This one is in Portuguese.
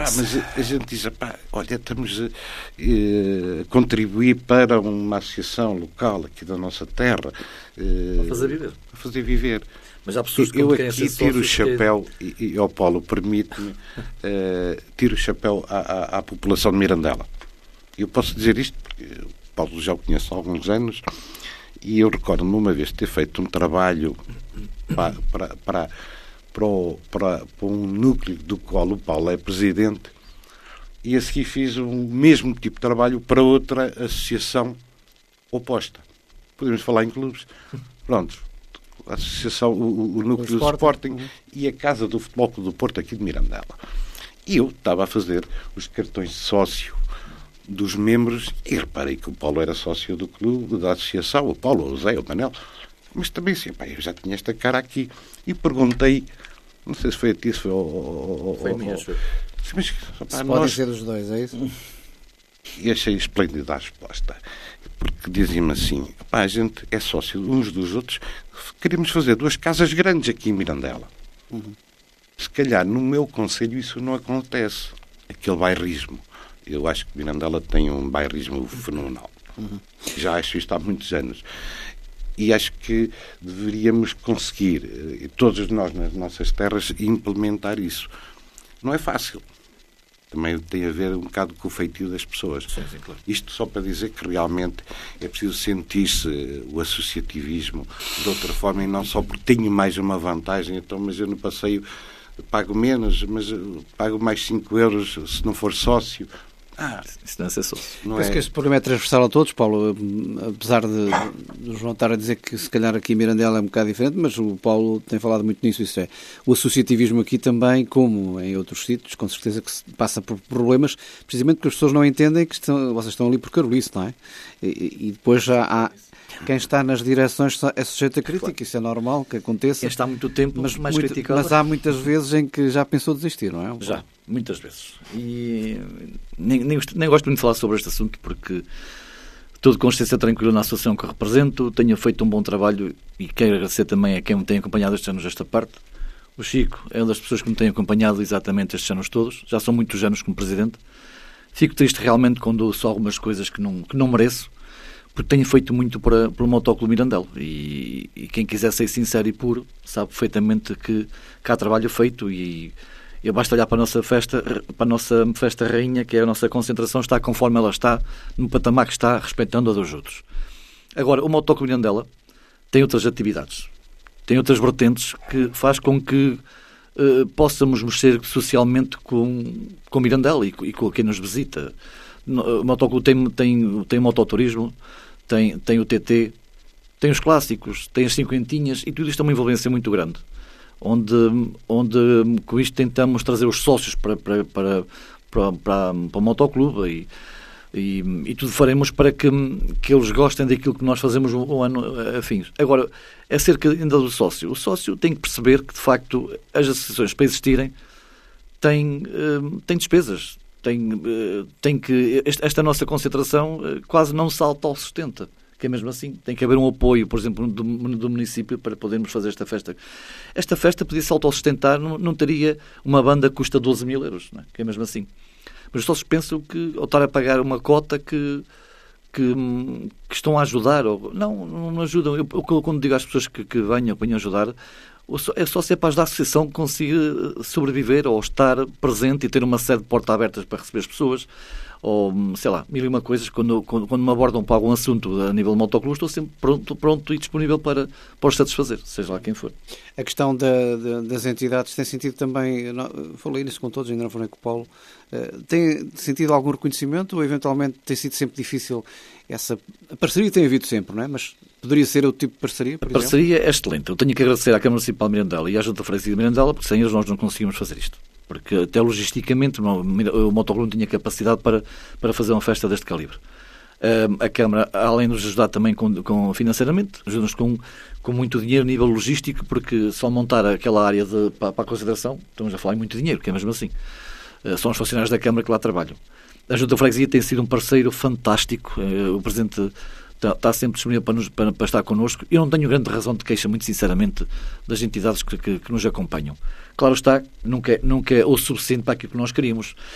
mas a gente diz, olha, estamos a contribuir para uma associação local aqui da nossa terra. A fazer viver. A fazer viver. Mas há pessoas que eu querem aqui ser tiro o sócios chapéu, e ao Paulo permite-me, tiro o chapéu à população de Mirandela. Eu posso dizer isto porque o Paulo já o conheço há alguns anos e eu recordo-me uma vez ter feito um trabalho para um núcleo do qual o Paulo é presidente e a seguir fiz o mesmo tipo de trabalho para outra associação oposta. Podemos falar em clubes. Pronto. A associação, o núcleo do Sporting e a Casa do Futebol Clube do Porto aqui de Mirandela. E eu estava a fazer os cartões de sócio dos membros e reparei que o Paulo era sócio do clube, da associação, o Paulo, o Zé, o Manel, mas também assim, eu já tinha esta cara aqui e perguntei, não sei se foi a ti, se foi foi a mim, acho eu. Mas, podem ser os dois, é isso? E achei esplêndida a resposta, porque diziam-me assim, a gente é sócio uns dos outros, queremos fazer 2 casas grandes aqui em Mirandela. Se calhar no meu concelho isso não acontece, aquele bairrismo. Eu acho que Mirandela tem um bairrismo fenomenal. Já acho isto há muitos anos. E acho que deveríamos conseguir, todos nós nas nossas terras, implementar isso. Não é fácil. Também tem a ver um bocado com o feitio das pessoas. Sim, claro. Isto só para dizer que realmente é preciso sentir-se o associativismo de outra forma e não só porque tenho mais uma vantagem, então, mas eu no passeio pago menos, mas pago mais 5 euros se não for sócio. Isso não é ser sócio. Penso que este problema é transversal a todos, Paulo, apesar de João estar a dizer que se calhar aqui em Mirandela é um bocado diferente, mas o Paulo tem falado muito nisso, isso é. O associativismo aqui também, como em outros sítios, com certeza que se passa por problemas, precisamente porque as pessoas não entendem que vocês estão ali por carolice, não é? E depois já há... Quem está nas direções é sujeito a crítica, isso é normal que aconteça. Quem está há muito tempo, mas mais criticado. Mas há muitas vezes em que já pensou desistir, não é? Já, muitas vezes. E nem gosto muito de falar sobre este assunto porque estou de consciência tranquila na associação que represento, tenho feito um bom trabalho e quero agradecer também a quem me tem acompanhado estes anos esta parte. O Chico é uma das pessoas que me tem acompanhado exatamente estes anos todos, já são muitos anos como presidente. Fico triste realmente quando ouço algumas coisas que não mereço, porque tenho feito muito para o Motoclube Mirandela e quem quiser ser sincero e puro sabe perfeitamente que há trabalho feito e basta olhar para a nossa festa rainha, que é a nossa concentração, está conforme ela está, no patamar que está, respeitando a dos outros. Agora, o Motoclube Mirandela tem outras atividades, tem outras vertentes que faz com que possamos mexer socialmente com Mirandela e com quem nos visita. O Motoclube tem mototurismo, tem o TT, tem os clássicos, tem as cinquentinhas e tudo isto é uma envolvência muito grande, onde com isto tentamos trazer os sócios para o Motoclube e tudo faremos para que eles gostem daquilo que nós fazemos um ano a fins. Agora, acerca ainda do sócio, o sócio tem que perceber que de facto as associações para existirem têm despesas. Tem que esta nossa concentração quase não se autossustenta, que é mesmo assim. Tem que haver um apoio, por exemplo, do município para podermos fazer esta festa. Esta festa podia se autossustentar, não teria uma banda que custa 12 mil euros, não é? Que é mesmo assim. Mas os sócios pensam que ao estar a pagar uma cota que estão a ajudar, não ajudam. Eu quando digo às pessoas que venham ajudar, é só ser para ajudar a associação que consiga sobreviver ou estar presente e ter uma sede de porta abertas para receber as pessoas ou, sei lá, mil e uma coisas. Quando me abordam para algum assunto a nível de motoclube, estou sempre pronto e disponível para os satisfazer, seja lá quem for. A questão das entidades tem sentido também, falei nisso com todos, ainda não falei com o Paulo, tem sentido algum reconhecimento ou eventualmente tem sido sempre difícil a parceria tem havido sempre, não é? Mas poderia ser outro tipo de parceria, por exemplo? A parceria é excelente. Eu tenho que agradecer à Câmara Municipal de Mirandela e à Junta de Freguesia de Mirandela, porque sem eles nós não conseguimos fazer isto. Porque até logisticamente o Motoclube não tinha capacidade para fazer uma festa deste calibre. A Câmara, além de nos ajudar também com financeiramente, ajuda-nos com muito dinheiro a nível logístico, porque só montar aquela área para a consideração, estamos a falar em muito dinheiro, que é mesmo assim. São os funcionários da Câmara que lá trabalham. A Junta de Freguesia tem sido um parceiro fantástico. O Presidente está sempre disponível para estar connosco. Eu não tenho grande razão de queixa, muito sinceramente, das entidades que nos acompanham. Claro está, nunca é o suficiente para aquilo que nós queríamos.